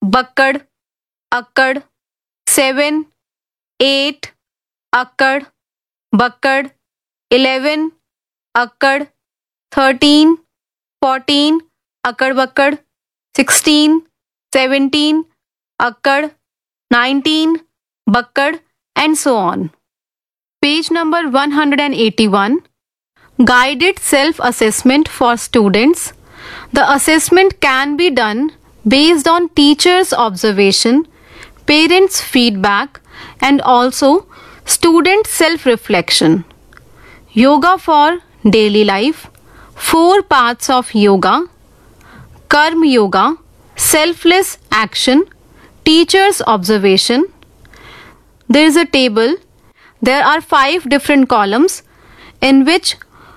bakkad, akkad, 7, 8, akkad, bakkad, 11, akkad, 13, 14, akkad bakkad, 16, 17, akkad, 19, bakkad, and so on. Page number 181. Guided self-assessment for students. The assessment can be done based on teachers' observation, parents' feedback, and also student self-reflection. Yoga for daily life. 4 parts of yoga. Karma yoga, selfless action, teacher's observation. There is a table. There are 5 different columns in which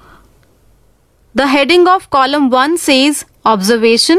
the heading of column 1 says observation,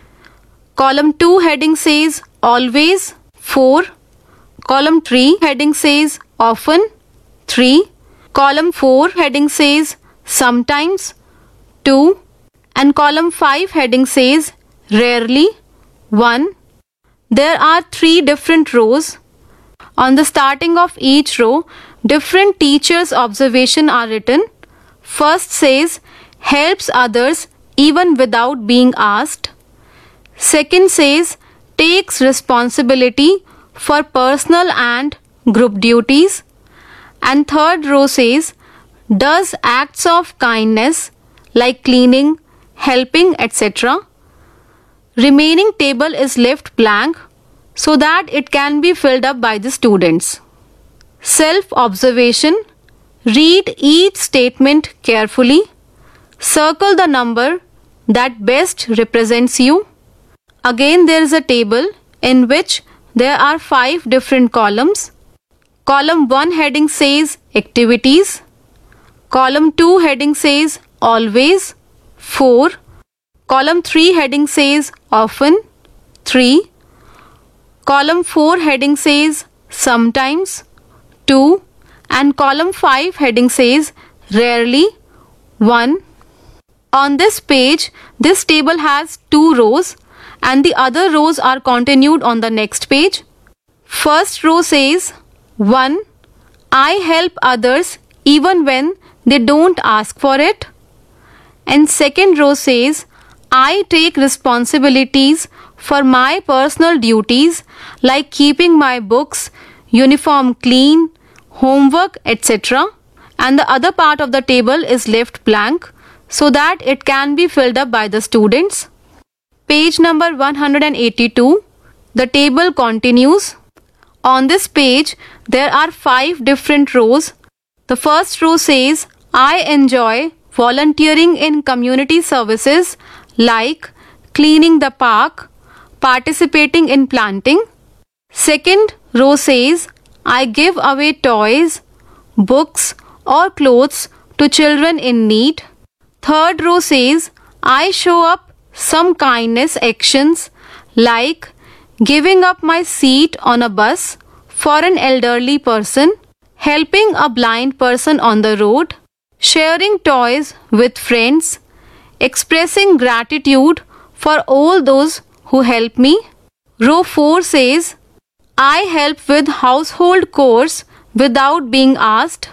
column 2 heading says always, 4, column 3 heading says often, 3, column 4 heading says sometimes, 2, and column 5 heading says rarely, 1. There are 3 different rows. On the starting of each row, different teachers' observation are written. First says helps others even without being asked. Second says takes responsibility for personal and group duties. And third row says does acts of kindness like cleaning, helping, etc. Remaining table is left blank so that it can be filled up by the students. Self-observation. Read each statement carefully. Circle the number that best represents you. Again, there is a table in which there are 5 different columns. Column 1 heading says activities. Column 2 heading says always, 4. Column 3 heading says often, 3. Column 4 heading says sometimes, 2. And column 5 heading says rarely, 1. On this page, this table has 2 rows and the other rows are continued on the next page. First row says 1. I help others even when they don't ask for it. And second row says I take responsibilities for my personal duties like keeping my books, uniform clean, homework, etc. And the other part of the table is left blank so that it can be filled up by the students. Page number 182. The table continues. On this page, there are 5 different rows. The first row says, I enjoy volunteering in community services like cleaning the park, participating in planting. Second row says, I give away toys, books, or clothes to children in need. Third row says, I show up some kindness actions like giving up my seat on a bus for an elderly person, helping a blind person on the road, sharing toys with friends, expressing gratitude for all those who help me. Row 4 says, I help with household chores without being asked.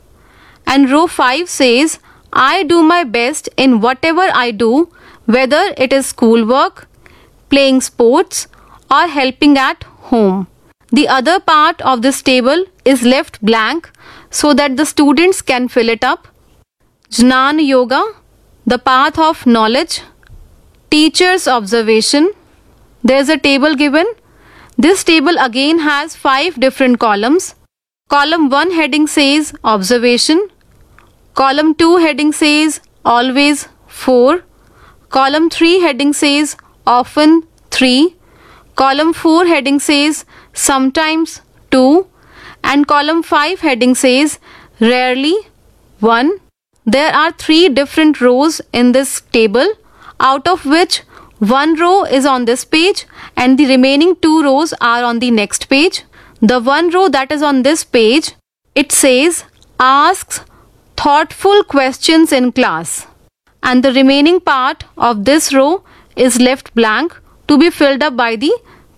And row 5 says, I do my best in whatever I do, whether it is schoolwork, playing sports, or helping at home. The other part of this table is left blank so that the students can fill it up. Jnana Yoga, the path of knowledge. Teacher's observation. There is a table given. This table again has 5 different columns. Column 1 heading says observation. Column 2 heading says always, 4. Column 3 heading says often, 3. Column 4 heading says sometimes, 2. And column 5 heading says rarely, 1. There are 3 different rows in this table, out of which 1 row is on this page and the remaining 2 rows are on the next page. The 1 row that is on this page, it says asks thoughtful questions in class, and the remaining part of this row is left blank to be filled up by the